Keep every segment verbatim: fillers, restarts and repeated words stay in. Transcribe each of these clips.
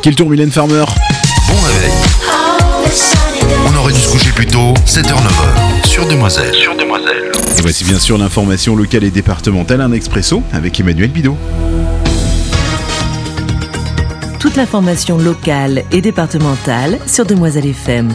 qui est le tour, Mylène Farmer. Bon réveil. On aurait dû se coucher plus tôt, sept heures neuf heures, sur Demoiselle. Sur Demoiselle. Et voici bien sûr l'information locale et départementale, un expresso avec Emmanuel Bidot. Toute l'information locale et départementale sur Demoiselle F M.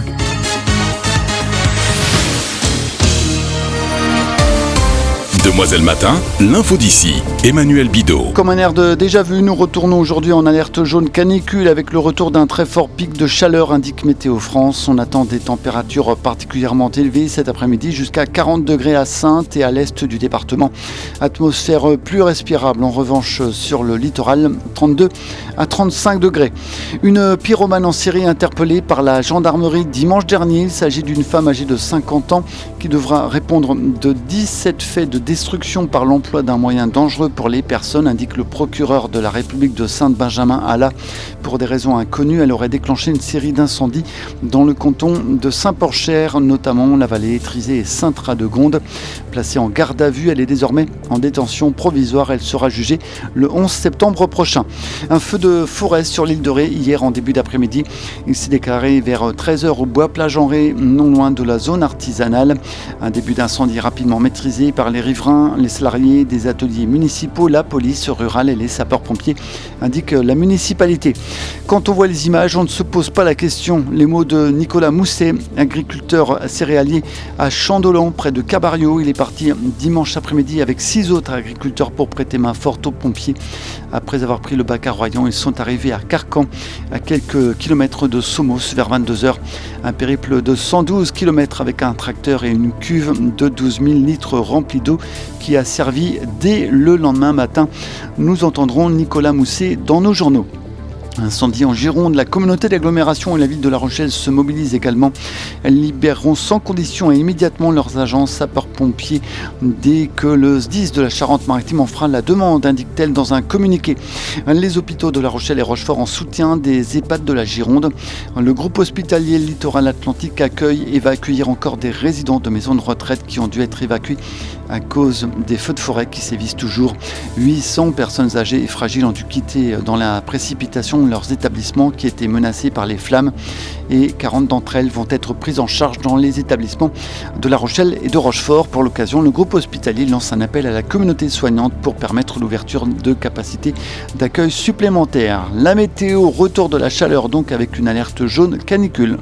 Demoiselle Matin, l'info d'ici, Emmanuel Bidot. Comme un air de déjà vu, nous retournons aujourd'hui en alerte jaune canicule avec le retour d'un très fort pic de chaleur, indique Météo France. On attend des températures particulièrement élevées cet après-midi, jusqu'à quarante degrés à Saintes et à l'est du département. Atmosphère plus respirable en revanche sur le littoral, trente-deux à trente-cinq degrés. Une pyromane en Syrie interpellée par la gendarmerie dimanche dernier. Il s'agit d'une femme âgée de cinquante ans qui devra répondre de dix-sept faits de destruction par l'emploi d'un moyen dangereux pour les personnes, indique le procureur de la République de Saint-Benjamin-Alla. Pour des raisons inconnues, elle aurait déclenché une série d'incendies dans le canton de Saint-Porcher, notamment la vallée Étrisée et Saint-Radegonde. Placée en garde à vue, elle est désormais en détention provisoire. Elle sera jugée le onze septembre prochain. Un feu de forêt sur l'île de Ré hier en début d'après-midi. Il s'est déclaré vers treize heures au bois Plage-en-Ré, non loin de la zone artisanale. Un début d'incendie rapidement maîtrisé par les riverains, les salariés des ateliers municipaux, la police rurale et les sapeurs-pompiers, indique la municipalité. Quand on voit les images, on ne se pose pas la question. Les mots de Nicolas Mousset, agriculteur céréalier à Chandolan, près de Cabario. Il est parti dimanche après-midi avec six autres agriculteurs pour prêter main forte aux pompiers. Après avoir pris le bac à Royan, ils sont arrivés à Carcan, à quelques kilomètres de Somos, vers vingt-deux heures. Un périple de cent douze kilomètres avec un tracteur et une cuve de douze mille litres remplis d'eau qui a servi dès le lendemain matin. Nous entendrons Nicolas Mousset dans nos journaux. Incendie en Gironde, la communauté d'agglomération et la ville de La Rochelle se mobilisent également. Elles libéreront sans condition et immédiatement leurs agents sapeurs-pompiers dès que le S D I S de la Charente-Maritime en fera la demande, indique-t-elle dans un communiqué. Les hôpitaux de La Rochelle et Rochefort en soutien des EHPAD de la Gironde. Le groupe hospitalier Littoral Atlantique accueille et va accueillir encore des résidents de maisons de retraite qui ont dû être évacués à cause des feux de forêt qui sévissent toujours. huit cents personnes âgées et fragiles ont dû quitter dans la précipitation leurs établissements qui étaient menacés par les flammes et quarante d'entre elles vont être prises en charge dans les établissements de La Rochelle et de Rochefort. Pour l'occasion, le groupe hospitalier lance un appel à la communauté soignante pour permettre l'ouverture de capacités d'accueil supplémentaires. La météo, retour de la chaleur donc avec une alerte jaune canicule.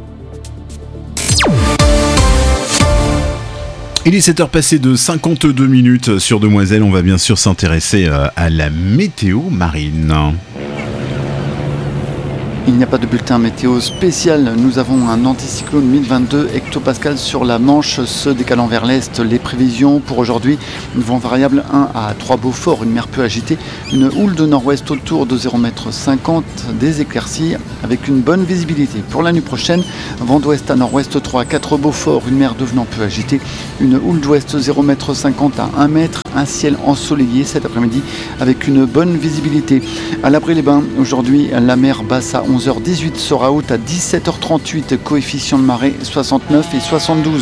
Il est sept heures passées de cinquante-deux minutes sur Demoiselle. On va bien sûr s'intéresser à la météo marine. Il n'y a pas de bulletin météo spécial. Nous avons un anticyclone mille vingt-deux hectopascales sur la Manche, se décalant vers l'est. Les prévisions pour aujourd'hui vont variables un à trois Beaufort, une mer peu agitée, une houle de nord-ouest autour de zéro virgule cinquante mètres, des éclaircies avec une bonne visibilité. Pour la nuit prochaine, vent d'ouest à nord-ouest trois à quatre Beaufort, une mer devenant peu agitée, une houle d'ouest zéro virgule cinquante mètres à un mètre, un ciel ensoleillé cet après-midi avec une bonne visibilité. À l'Abri-les-Bains, aujourd'hui, la mer basse à onze heures dix-huit sera haute à dix-sept heures trente-huit, coefficient de marée soixante-neuf et soixante-douze.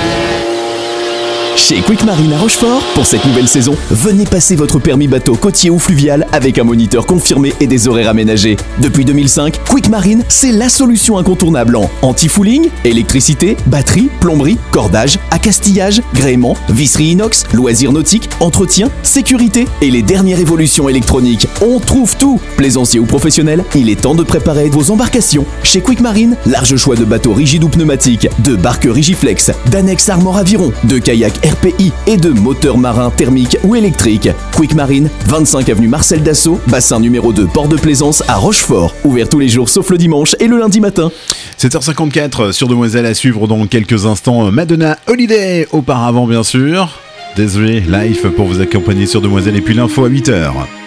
Chez Quick Marine à Rochefort, pour cette nouvelle saison, venez passer votre permis bateau côtier ou fluvial avec un moniteur confirmé et des horaires aménagés. Depuis deux mille cinq, Quick Marine, c'est la solution incontournable en anti-fouling, électricité, batterie, plomberie, cordage, accastillage, gréement, visserie inox, loisirs nautiques, entretien, sécurité et les dernières évolutions électroniques. On trouve tout. Plaisancier ou professionnel, il est temps de préparer vos embarcations. Chez Quick Marine, large choix de bateaux rigides ou pneumatiques, de barques Rigiflex, d'annexes Armor Aviron, de kayaks R P I et de moteurs marins thermiques ou électriques. Quick Marine, vingt-cinq avenue Marcel Dassault, bassin numéro deux, port de Plaisance à Rochefort. Ouvert tous les jours sauf le dimanche et le lundi matin. sept heures cinquante-quatre sur Demoiselle, à suivre dans quelques instants Madonna Holiday. Auparavant bien sûr, Desiree Life pour vous accompagner sur Demoiselle et puis l'info à huit heures.